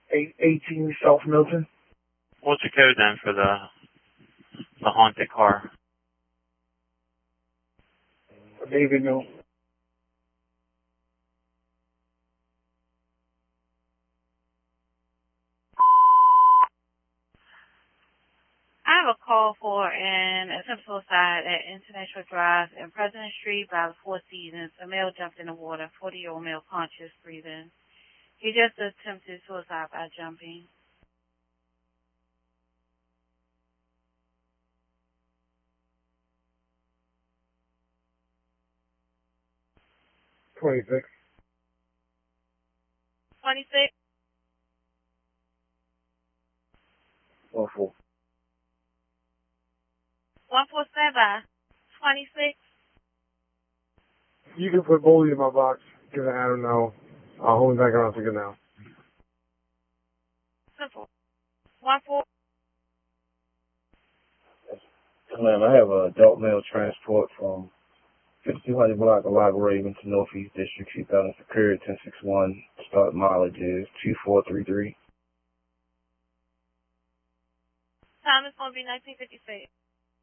18 South Milton. What's the code then for the haunted car? David knew. I have a call for an attempted suicide at International Drive and President Street by the Four Seasons. A male jumped in the water, 40-year-old male conscious, breathing. He just attempted suicide by jumping. $26. 26? 14. 147. 26? You can put Boldy in my box, because I don't know. I'll hold me back around for good now. Simple. 14. Ma'am, I have an adult male transport from 5200 block of Lago Raven to Northeast District, 2000 Superior 1061. Start mileage is 2433. Time is going to be 1956.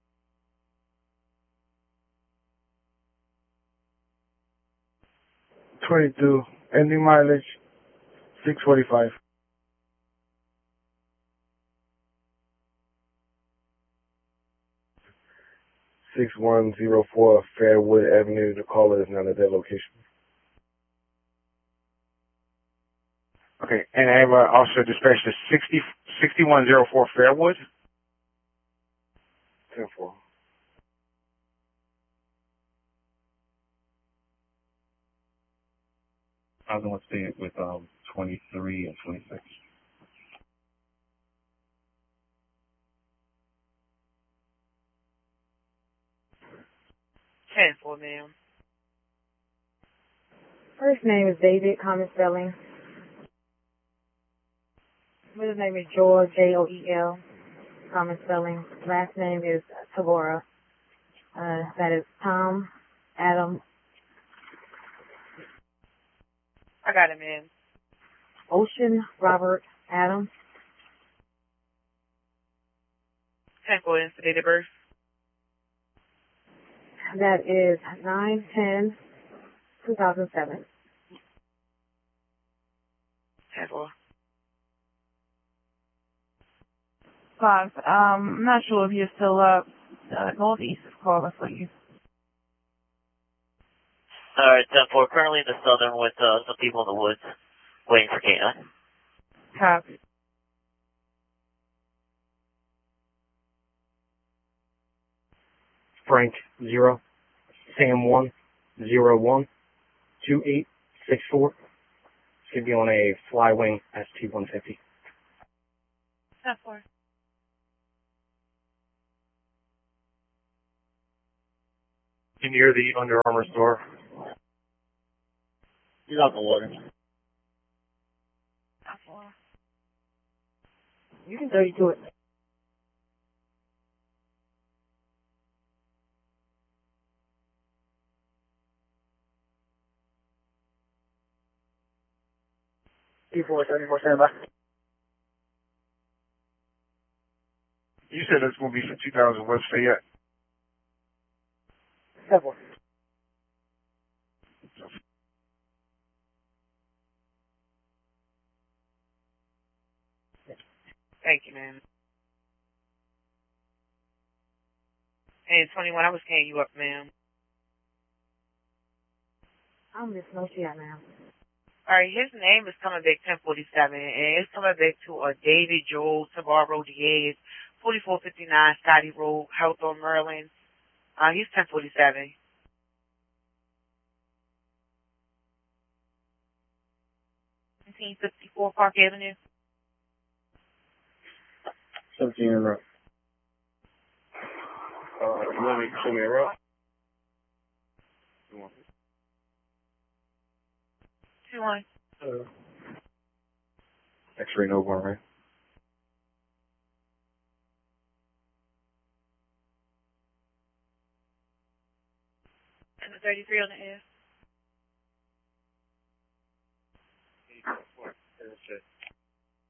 $22. Ending mileage, 645. $6104 Fairwood Avenue. The caller is not at that location. Okay, and I have also dispatched to 6104 Fairwood. 10-4. I was going to stay with 23 and 26. 10-4, ma'am. First name is David, common spelling. Middle name is Joel, Joel, common spelling. Last name is Tavora. That is Tom, Adam, I got it, ma'am. Ocean, Robert, Adam. 10-4 is the date of birth. That is 9/10/2007. 10-4. 5. I'm not sure if you're still up. Northeast is calling for you. Alright, 10-4. Currently in the southern with some people in the woods waiting for K9. Copy. Frank 0, Sam 1, 01, 2864. Should be on a Flywing ST-150. 10-4. Near the Under Armour store. He's out the water. 10-4. You can 32 it. T474 standby. You said it's going to be for 2000 West Fayette. 7-4. Thank you, ma'am. Hey, 21, I was carrying you up, ma'am. I'm Miss Nocia, ma'am. Alright, his name is coming back 1047, and it's coming back to David Joel Tabarro Diaz, 4459 Scotty Road, Hawthorne, Maryland. He's 1047. $1754 Park Avenue. 17 in a row. You want me to show me a route? 2-1. X-ray no bar, right? And the 33 on the air.